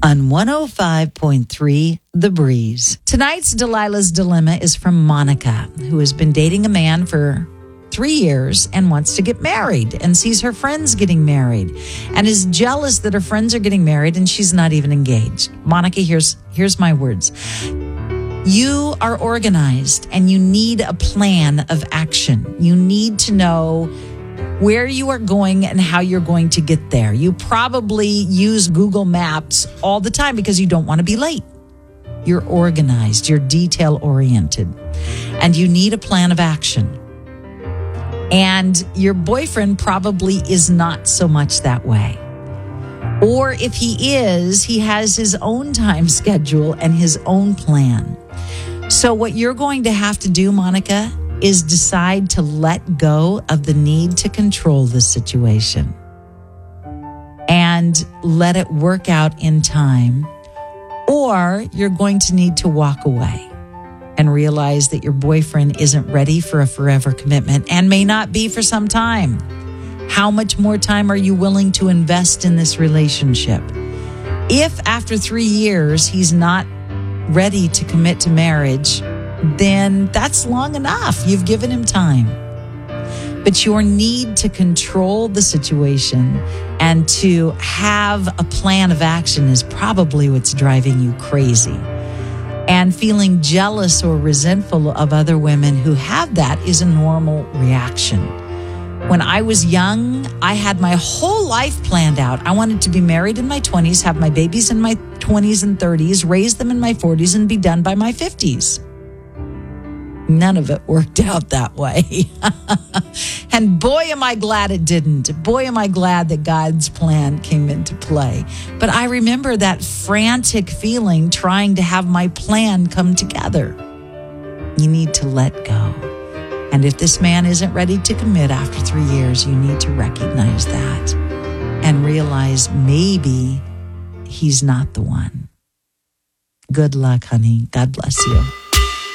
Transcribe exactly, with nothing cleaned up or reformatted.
on one oh five point three The Breeze. Tonight's Delilah's Dilemma is from Monica, who has been dating a man for three years and wants to get married and sees her friends getting married and is jealous that her friends are getting married and she's not even engaged. Monica, here's here's my words. You are organized and you need a plan of action. You need to know where you are going and how you're going to get there. You probably use Google Maps all the time because you don't want to be late. You're organized, you're detail oriented, and you need a plan of action. And your boyfriend probably is not so much that way. Or if he is, he has his own time schedule and his own plan. So what you're going to have to do, Monica, is decide to let go of the need to control the situation and let it work out in time. Or you're going to need to walk away and realize that your boyfriend isn't ready for a forever commitment and may not be for some time. How much more time are you willing to invest in this relationship? If after three years he's not ready to commit to marriage, then that's long enough. You've given him time. But your need to control the situation and to have a plan of action is probably what's driving you crazy. And feeling jealous or resentful of other women who have that is a normal reaction. When I was young, I had my whole life planned out. I wanted to be married in my twenties, have my babies in my twenties and thirties, raise them in my forties, and be done by my fifties. None of it worked out that way. And boy, am I glad it didn't. Boy, am I glad that God's plan came into play. But I remember that frantic feeling trying to have my plan come together. You need to let go. And if this man isn't ready to commit after three years, you need to recognize that and realize maybe he's not the one. Good luck, honey. God bless you.